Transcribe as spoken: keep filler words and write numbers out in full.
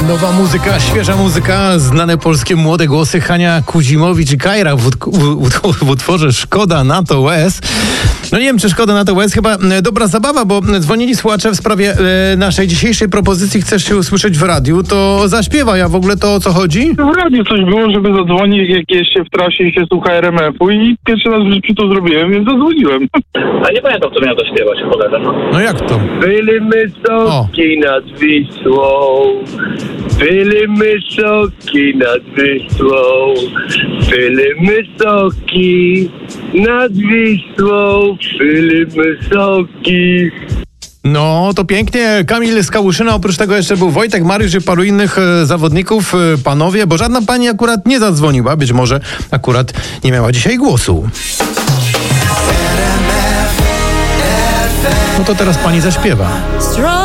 Nowa muzyka, świeża muzyka, znane polskie młode głosy Hania Kuzimowicz i Kajra w, w, w utworze Szkoda na to łez. No nie wiem, czy Szkoda na to łez, chyba dobra zabawa, bo dzwonili słuchacze w sprawie e, naszej dzisiejszej propozycji. Chcesz się usłyszeć w radiu, to zaśpiewaj, a w ogóle to o co chodzi? W radiu coś było, żeby zadzwonić, jak jest się w trasie i się słucha R M F-u i pierwszy raz w życiu to zrobiłem, więc zadzwoniłem. A nie pamiętam, co miał zaśpiewać, cholera. No. No jak to? Byliśmy soki nad Wisłą, byliśmy soki nad Wisłą, byliśmy soki nad Wisłą, byliśmy soki. No, to pięknie. Kamil z Kałuszyna, oprócz tego jeszcze był Wojtek, Mariusz i paru innych e, zawodników, e, panowie, bo żadna pani akurat nie zadzwoniła, być może akurat nie miała dzisiaj głosu. No to teraz pani zaśpiewa.